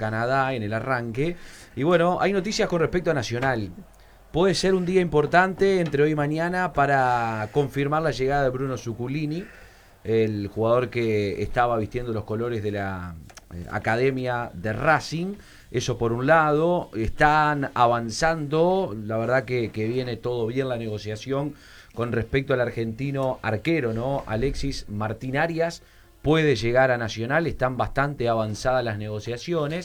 Canadá en el arranque. Y bueno, hay noticias con respecto a Nacional. Puede ser un día importante entre hoy y mañana para confirmar la llegada de Bruno Zuculini, el jugador que estaba vistiendo los colores de la academia de Racing. Eso por un lado, están avanzando, la verdad que viene todo bien la negociación con respecto al argentino arquero, ¿no? Alexis Martín Arias puede llegar a Nacional, están bastante avanzadas las negociaciones.